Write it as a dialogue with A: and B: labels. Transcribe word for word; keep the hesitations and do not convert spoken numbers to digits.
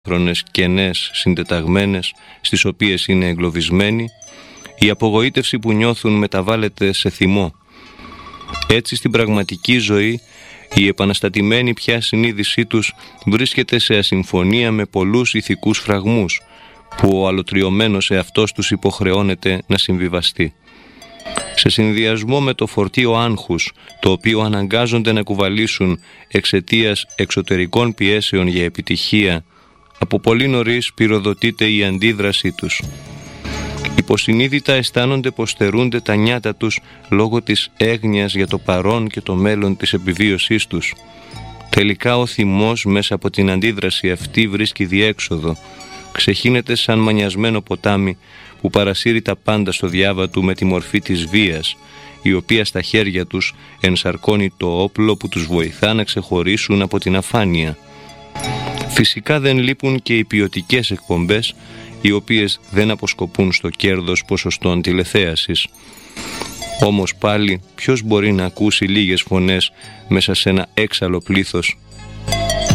A: χρόνες κενές συντεταγμένες στις οποίες είναι εγκλωβισμένοι, η απογοήτευση που νιώθουν μεταβάλλεται σε θυμό. Έτσι στην πραγματική ζωή η επαναστατημένη πια συνείδησή τους βρίσκεται σε ασυμφωνία με πολλούς ηθικούς φραγμούς που ο αλωτριωμένος εαυτός τους υποχρεώνεται να συμβιβαστεί. Σε συνδυασμό με το φορτίο άγχους το οποίο αναγκάζονται να κουβαλήσουν εξαιτίας εξωτερικών πιέσεων για επιτυχία, από πολύ νωρίς πυροδοτείται η αντίδρασή τους. Υποσυνείδητα αισθάνονται πως στερούνται τα νιάτα τους λόγω της έγνοιας για το παρόν και το μέλλον της επιβίωσής τους. Τελικά ο θυμός μέσα από την αντίδραση αυτή βρίσκει διέξοδο, ξεχύνεται σαν μανιασμένο ποτάμι που παρασύρει τα πάντα στο διάβα του με τη μορφή της βίας, η οποία στα χέρια τους ενσαρκώνει το όπλο που τους βοηθά να ξεχωρίσουν από την αφάνεια. Φυσικά δεν λείπουν και οι ποιοτικές εκπομπές, οι οποίες δεν αποσκοπούν στο κέρδος ποσοστών τηλεθέασης. Όμως πάλι ποιος μπορεί να ακούσει λίγες φωνές μέσα σε ένα έξαλλο πλήθος